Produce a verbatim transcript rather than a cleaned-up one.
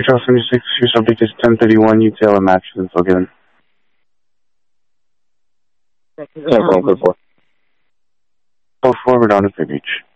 Control seventy-six, your subject is ten thirty-one, you tail a match, then so given. Yeah, code four. Code four, we're down to Bay Beach.